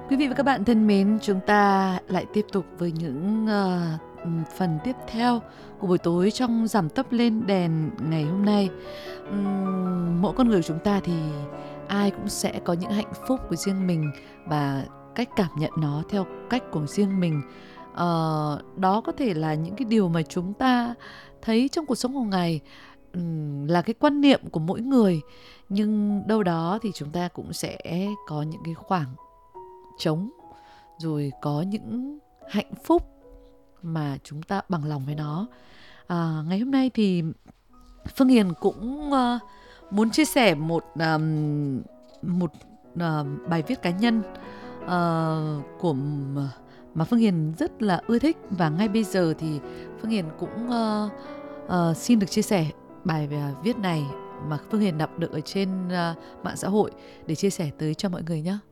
Quý vị và các bạn thân mến, chúng ta lại tiếp tục với những phần tiếp theo của buổi tối trong Giảm tốc lên đèn ngày hôm nay. Mỗi con người chúng ta thì ai cũng sẽ có những hạnh phúc của riêng mình và cách cảm nhận nó theo cách của riêng mình. Đó có thể là những cái điều mà chúng ta thấy trong cuộc sống hàng ngày, là cái quan niệm của mỗi người, nhưng đâu đó thì chúng ta cũng sẽ có những cái khoảng trống, rồi có những hạnh phúc mà chúng ta bằng lòng với nó. Ngày hôm nay thì Phương Hiền cũng muốn chia sẻ một bài viết cá nhân của mà Phương Hiền rất là ưa thích, và ngay bây giờ thì Phương Hiền cũng xin được chia sẻ bài viết này mà Phương Hiền đọc được ở trên mạng xã hội để chia sẻ tới cho mọi người nhé.